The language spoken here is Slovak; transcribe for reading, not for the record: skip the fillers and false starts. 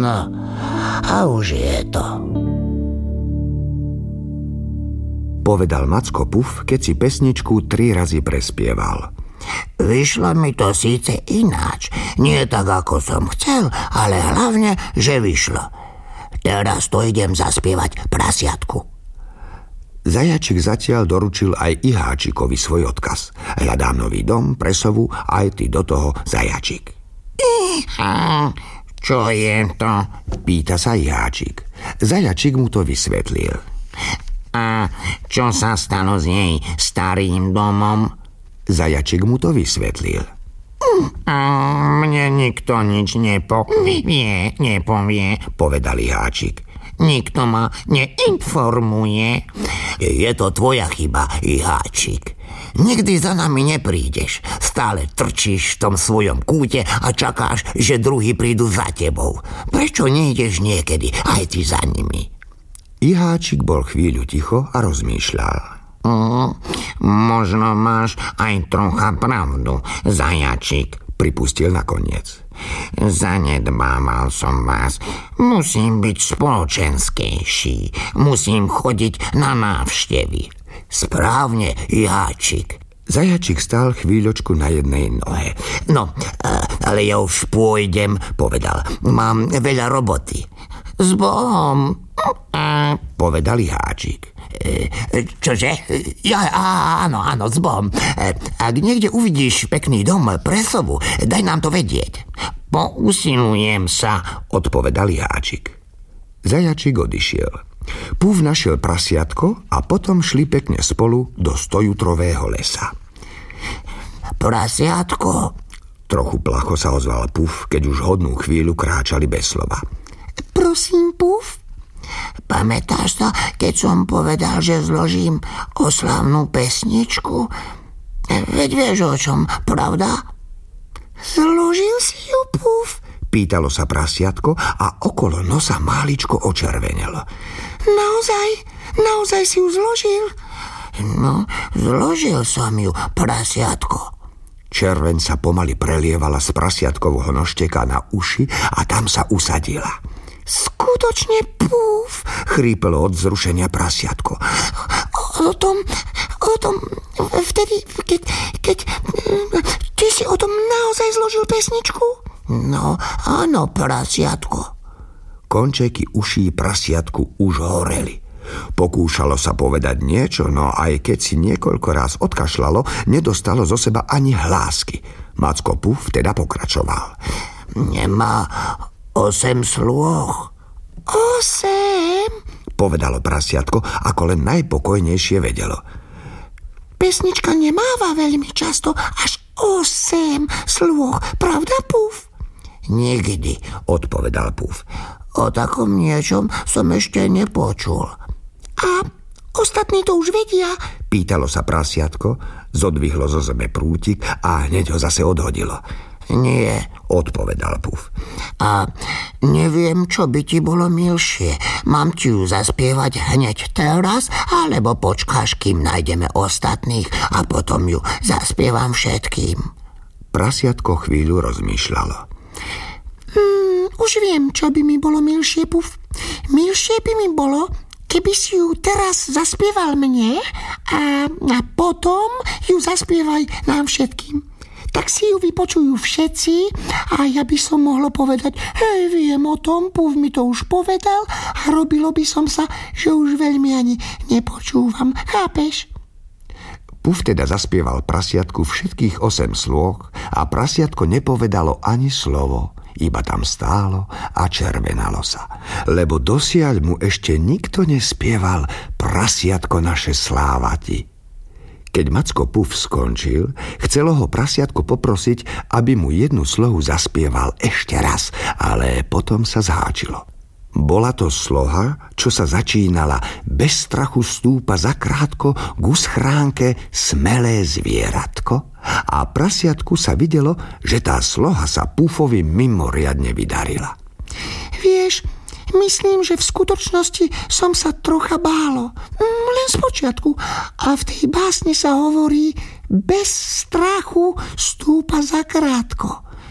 No, a už je to. Povedal Macko Puf, keď si pesničku 3 razy prespieval. Vyšlo mi to síce ináč, nie tak, ako som chcel, ale hlavne, že vyšlo. Teraz to idem zaspievať prasiatku. Zajačik zatiaľ doručil aj Iháčikovi svoj odkaz. Hľadám nový dom, presovu, aj ty do toho, Zajačik. Čo je to? Pýta sa Iháčik. Zajačik mu to vysvetlil. A čo sa stalo s jej starým domom? Zajačik mu to vysvetlil. Mne nikto nič nepovie, povedal Iháčik. Nikto ma neinformuje. Je to tvoja chyba, Iháčik. Nikdy za nami neprídeš. Stále trčíš v tom svojom kúte a čakáš, že druhí prídu za tebou. Prečo nejdeš niekedy aj ty za nimi? Iháčik bol chvíľu ticho a rozmýšľal. Možno máš aj trocha pravdu, Zajačik, pripustil nakoniec. Zanedbával som vás. Musím byť spoločenskejší. Musím chodiť na návštevy. Správne, Iháčik. Zajačik stál chvíľočku na jednej nohe. No, ale ja už pôjdem, povedal. Mám veľa roboty. S Bohom, povedal Iháčik. Čože? Áno, s Bohom. Ak niekde uvidíš pekný dom, presovu, daj nám to vedieť. Pousilujem sa, odpovedal Iháčik. Zajačik odišiel. Puf našiel prasiatko a potom šli pekne spolu do stojutrového lesa. Prasiatko? Trochu placho sa ozval Puf, keď už hodnú chvíľu kráčali bez slova. Prosím, Puf? Pamätáš sa, keď som povedal, že zložím oslavnú pesničku? Veď vieš o čom, pravda? Zložil si ju, Puf? Pýtalo sa prasiatko a okolo nosa máličko očervenelo. Naozaj si ju zložil? No, zložil som ju, prasiatko. Červeň sa pomaly prelievala z prasiatkovho nožteka na uši a tam sa usadila. Skutočne, Puf, chrípelo od vzrušenia prasiatko. O tom, vtedy, keď ty si o tom naozaj zložil pesničku? No, áno, prasiatko. Končeky uší prasiatku už horeli. Pokúšalo sa povedať niečo, no aj keď si niekoľko raz odkašľalo, nedostalo zo seba ani hlásky. Macko Puf teda pokračoval. Nemá 8 slôch. 8? Povedalo prasiatko, ako len najpokojnejšie vedelo. Pesnička nemáva veľmi často až 8 slôch, pravda, Puf? Nikdy, odpovedal Puf. O takom niečom som ešte nepočul. A ostatní to už vedia? Pýtalo sa prasiatko, zodvihlo zo zeme prútik a hneď ho zase odhodilo. Nie, odpovedal Puf. A neviem, čo by ti bolo milšie. Mám ti ju zaspievať hneď teraz, alebo počkáš, kým nájdeme ostatných a potom ju zaspievam všetkým. Prasiatko chvíľu rozmýšľalo. Už viem, čo by mi bolo milšie, Puf. Milšie by mi bolo, keby si ju teraz zaspieval mne a potom ju zaspievaj nám všetkým. Tak si ju vypočujú všetci a ja by som mohla povedať, hej, viem o tom, Puf mi to už povedal a robilo by som sa, že už veľmi ani nepočúvam. Chápeš? Puf teda zaspieval prasiatku všetkých 8 slôch a prasiatko nepovedalo ani slovo. Iba tam stálo a červenalo sa, lebo dosiaľ mu ešte nikto nespieval prasiatko naše slávati. Keď Macko Puf skončil, chcelo ho prasiatko poprosiť, aby mu jednu slohu zaspieval ešte raz, ale potom sa zháčilo. Bola to sloha, čo sa začínala bez strachu stúpa zakrátko ku schránke smelé zvieratko a prasiatku sa videlo, že tá sloha sa Pufovi mimoriadne vydarila. Vieš, myslím, že v skutočnosti som sa trocha bálo. Len spočiatku. A v tej básni sa hovorí, bez strachu stúpa zakrátko.